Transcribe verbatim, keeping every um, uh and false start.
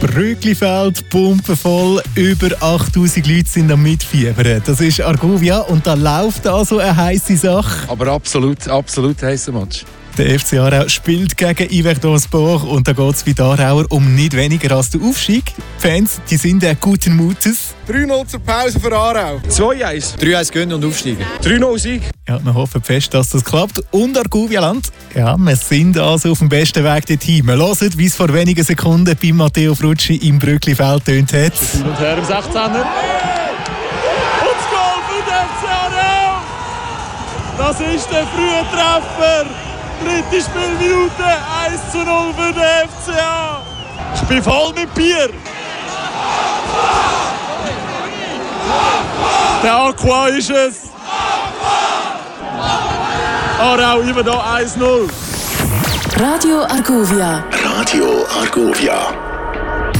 Bröglifeld, pumpenvoll, über achttausend Leute sind am Mitfiebern. Das ist Argovia und da läuft also eine heisse Sache. Aber absolut, absolut heisser Match. Der F C Aarau spielt gegen Yverdon Sport und da geht es bei den Aarauer um nicht weniger als den Aufstieg. Die Fans, die sind äh, guten Mutes. drei null zur Pause für Aarau. zwei eins. drei eins gewinnen und aufsteigen. drei null Sieg. Ja, wir hoffen fest, dass das klappt. Und Argovia-Land, ja, wir sind also auf dem besten Weg dorthin. Wir hören, wie es vor wenigen Sekunden bei Matteo Frutschi im Brücklifeld tönt hat. Hin und her im sechzehner. Und das Goal für den F C Aarau! Das ist der frühe Treffer. Dritte Spielminute, eins zu null für den F C A. Ich bin voll mit Bier. Der Aqua ist es. Aarau immer noch eins null. Radio Argovia. Radio Argovia.